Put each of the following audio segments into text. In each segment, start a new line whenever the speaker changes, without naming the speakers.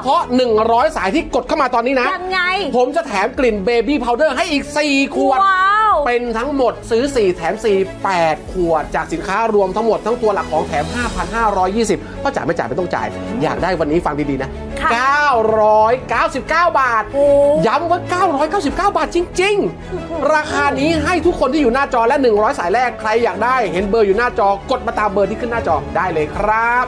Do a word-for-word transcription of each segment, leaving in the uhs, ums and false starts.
ฉพาะหนึ่งร้อยสายที่กดเข้ามาตอนนี้นะ
ยังไง
ผมจะแถมกลิ่นเบบี้พาวเดอร์ให้อีกสี่ขวดเป็นทั้งหมดซื้อสี่แถมสี่ แปดขวดจากสินค้ารวมทั้งหมดทั้งตัวหลักของแถม ห้าพันห้าร้อยยี่สิบ ก็จ่ายไม่จ่ายไม่ต้องจ่ายอยากได้วันนี้ฟังดีๆนะเก้าร้อยเก้าสิบเก้าบาทย้ำว่าเก้าร้อยเก้าสิบเก้าบาทจริงๆราคานี้ให้ทุกคนที่อยู่หน้าจอและหนึ่งร้อยสายแรกใครอยากได้เห็นเบอร์อยู่หน้าจอกดมาตามเบอร์ที่ขึ้นหน้าจอได้เลยครับ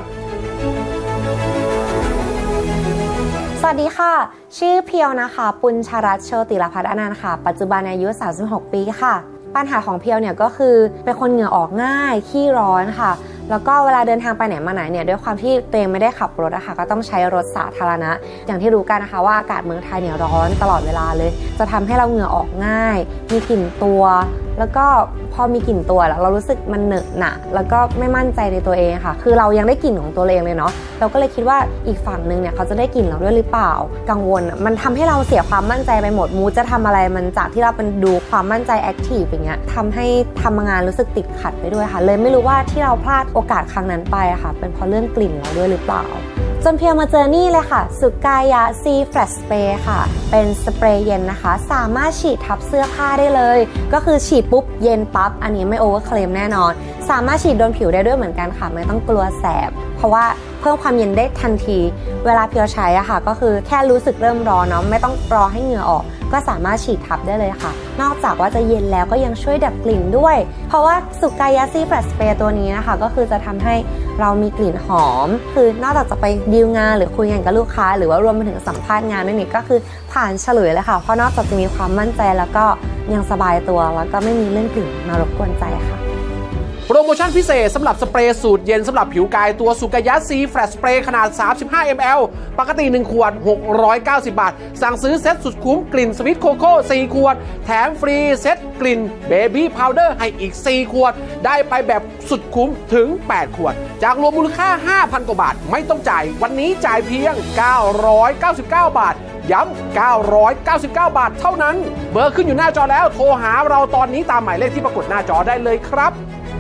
สวัสดีค่ะชื่อเพียวนะคะปุญชรัตน์โชติรพัฒน์อนันต์ค่ะปัจจุบันอายุสามสิบหกปีค่ะปัญหาของเพียวเนี่ยก็คือเป็นคนเหงื่อออกง่ายขี้ร้อนค่ะแล้วก็เวลาเดินทางไปไหนมาไหนเนี่ยด้วยความที่ตัวเองไม่ได้ขับรถอะค่ะก็ต้องใช้รถสาธารณะอย่างที่รู้กันนะคะว่าอากาศเมืองไทยเนี่ยร้อนตลอดเวลาเลยจะทำให้เราเหงื่อออกง่ายมีกลิ่นตัวแล้วก็พอมีกลิ่นตัวแล้วเรารู้สึกมันเหนอะหนะแล้วก็ไม่มั่นใจในตัวเองค่ะคือเรายังได้กลิ่นของตัวเองเลยเนาะเราก็เลยคิดว่าอีกฝั่งนึงเนี่ยเขาจะได้กลิ่นเราด้วยหรือเปล่ากังวลมันทำให้เราเสียความมั่นใจไปหมดมูจะทำอะไรมันจากที่เราเป็นดูความมั่นใจแอคทีฟอย่างเงี้ยทำให้ทำงานรู้สึกติดขัดไปด้วยค่ะเลยไม่รู้ว่าที่เราพลาดโอกาสครั้งนั้นไปค่ะเป็นเพราะเรื่องกลิ่นเราด้วยหรือเปล่าจนเพียวมาเจอนี่เลยค่ะสุกายะซีแฟลชสเปรย์ค่ะเป็นสเปรย์เย็นนะคะสามารถฉีดทับเสื้อผ้าได้เลยก็คือฉีดปุ๊บเย็นปั๊บอันนี้ไม่โอเวอร์เคลมแน่นอนสามารถฉีดโดนผิวได้ด้วยเหมือนกันค่ะไม่ต้องกลัวแสบเพราะว่าเพิ่มความเย็นได้ทันทีเวลาเพียวใช้อะค่ะก็คือแค่รู้สึกเริ่มร้อนเนาะไม่ต้องรอให้เหงื่อออกก็สามารถฉีดทับได้เลยค่ะนอกจากว่าจะเย็นแล้วก็ยังช่วยดับกลิ่นด้วยเพราะว่าสุกายะซีแฟลชสเปรย์ตัวนี้นะคะก็คือจะทำให้เรามีกลิ่นหอมคือนอกจากจะไปดีลงานหรือคุยงานกับลูกค้าหรือว่ารวมไปถึงสัมภาษณ์งานด้วยนี่ก็คือผ่านเฉลยเลยค่ะเพราะนอกจากจะมีความมั่นใจแล้วก็ยังสบายตัวแล้วก็ไม่มีเรื่องกลิ่นมารบกวนใจค่ะ
โปรโมชั่นพิเศษสำหรับสเปรย์สูตรเย็นสำหรับผิวกายตัวสุกายะซีแฟลชสเปรย์ขนาดสามสิบห้ามิลลิลิตรปกติหนึ่งขวดหกร้อยเก้าสิบบาทสั่งซื้อเซ็ตสุดคุ้มกลิ่นสวิตโคโค่สี่ขวดแถมฟรีเซ็ตกลิ่นเบบี้พาวเดอร์ให้อีกสี่ขวดได้ไปแบบสุดคุ้มถึงแปดขวดจากรวมมูลค่า ห้าพัน กว่าบาทไม่ต้องจ่ายวันนี้จ่ายเพียงเก้าร้อยเก้าสิบเก้าบาทย้ำเก้าร้อยเก้าสิบเก้าบาทเท่านั้นเบอร์ขึ้นอยู่หน้าจอแล้วโทรหาเราตอนนี้ตามหมายเลขที่ปรากฏหน้าจอได้เลยครับ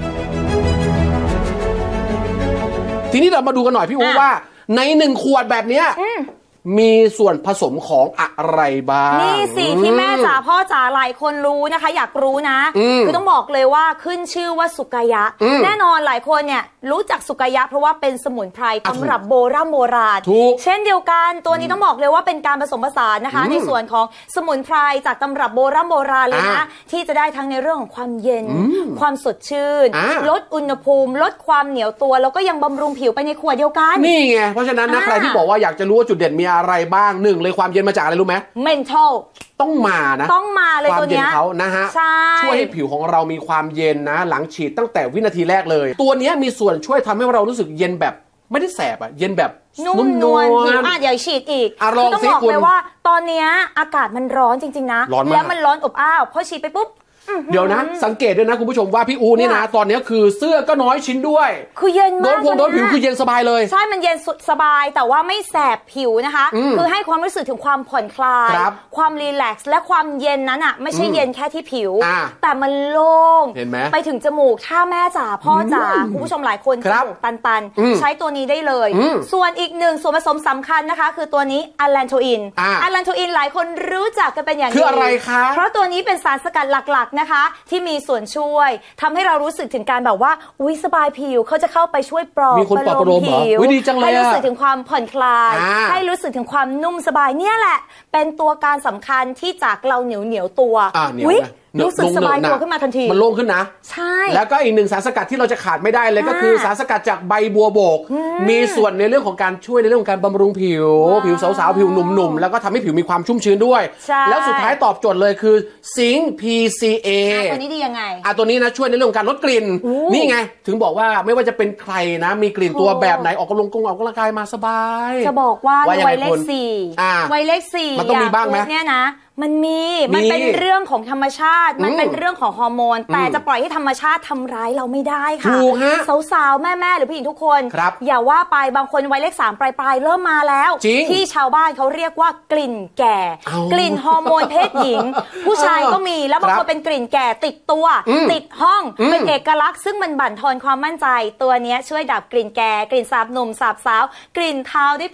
ทีนี้เรามาดูกันหน่อยพี่อู๋ว่าในหนึ่งขวดแบบนี้มีส่วนผสมของอะไรบ้าง
นี่สิที่แม่จ๋าพ่อจ๋าหลายคนรู้นะคะอยากรู้นะคือต้องบอกเลยว่าขึ้นชื่อว่าสุกายะแน่นอนหลายคนเนี่ยรู้จักสุกายะเพราะว่าเป็นสมุนไพรตำรับโบราณโบราณเช่นเดียวกันตัวนี้ต้องบอกเลยว่าเป็นการผสมผสานนะคะในส่วนของสมุนไพรจากตำรับโบราณโบราณเลยนะที่จะได้ทั้งในเรื่องของความเย็นความสดชื่นลดอุณหภูมิลดความเหนียวตัวแล้วก็ยังบำรุงผิวไปในขวดเดียวกัน
นี่ไงเพราะฉะนั้นนะใครที่บอกว่าอยากจะรู้ว่าจุดเด่นมีอะไรบ้างหนึ่งเลยความเย็นมาจากอะไรรู้ไหม
mental
ต้องมานะ
ต้องมาเลยตัวเนี้ย
ความเย็นเขานะฮะช่วยให้ผิวของเรามีความเย็นนะหลังฉีดตั้งแต่วินาทีแรกเลยตัวนี้มีส่วนช่วยทำให้เรารู้สึกเย็นแบบไม่ได้แสบอ่ะเย็นแบบ
นุ่มนวลผิวอ่ะเดี๋ยวฉีดอีกคือต้องบอกเลยว่าตอนนี้อากาศมันร้อนจริงๆนะแล้วมันร้อนอบอ้าวพอฉีดไปปุ๊บ
เดี๋ยวนะสังเกตด้วยนะคุณผู้ชมว่าพี่อูนี่นะตอนนี้คือเสื้อก็น้อยชิ้นด้วย
คือเย็นมาก
โดนพวงโดนผิวคือเย็นสบายเลย
ใช่มันเย็นสบายแต่ว่าไม่แสบผิวนะคะคือให้ความรู้สึกถึงความผ่อนคลายความรีแลกซ์และความเย็นนั้นอ่ะไม่ใช่เย็นแค่ที่ผิวแต่มันโล่งไปถึงจมูกถ้าแม่จ๋าพ่อจ๋าคุณผู้ชมหลายคนจมูกตันๆใช้ตัวนี้ได้เลยส่วนอีกหนึ่งส่วนผสมสำคัญนะคะคือตัวนี้อะแลนโทอินอะแลนโทอินหลายคนรู้จักกันเป็นอย่างดี
คืออะไรคะ
เพราะตัวนี้เป็นสารสกัดหลักๆนะคะที่มีส่วนช่วยทำให้เรารู้สึกถึงการแบบว่าอุ้ยสบายผิวเขาจะเข้าไปช่วยปลอบประโลมผิวให้รู้สึกถึงความผ่อนคลายให้รู้สึกถึงความนุ่มสบายเนี่ยแหละเป็นตัวการสำคัญที่จากเราเหนียวเหนียวตัวอุ้ยรู้สึกสบายตัวขึ้นมาทันที
มันโล่งขึ้นนะ
ใช่
แล้วก็อีกหนึ่งสารสกัดที่เราจะขาดไม่ได้เลยก็คือสารสกัดจากใบบัวบกมีส่วนในเรื่องของการช่วยในเรื่องของการบำรุงผิวผิวสาวๆผิวหนุ่มๆแล้วก็ทำให้ผิวมีความชุ่มชื้นด้วยแล้วสุดท้ายตอบโจทย์เลยคือซิงค์ พี ซี เอ
ตัวนี้ดียังไง
อ่ะตัวนี้นะช่วยในเรื่องของการลดกลิ่นนี่ไงถึงบอกว่าไม่ว่าจะเป็นใครนะมีกลิ่นตัวแบบไหนออกกำลังกงออกกำลังกายมาสบาย
จะบอกว่าวัยเลขสี่วัยเลขสี่
มันต้องมีบ้างไหม
เนี่ยนะมันมีมันเป็นเรื่องของธรรมชาติมันเป็นเรื่องของฮอร์โมนแต่จะปล่อยให้ธรรมชาติทำร้ายเราไม่ได้ค่ะสาวๆแม่ๆหรือผู้หญิงทุกคนอย่าว่าไปบางคนวัยเลขสามปลายๆเริ่มมาแล้วที่ชาวบ้านเขาเรียกว่ากลิ่นแก่กลิ่นฮอร์โมนเพศหญิงผู้ชายก็มีแล้วบางคนเป็นกลิ่นแก่ติดตัวติดห้องเป็นเอกลักษณ์ซึ่งมันบั่นทอนความมั่นใจตัวนี้ช่วยดับกลิ่นแก่กลิ่นสาบหนุ่มสาบสาวกลิ่นคาวได้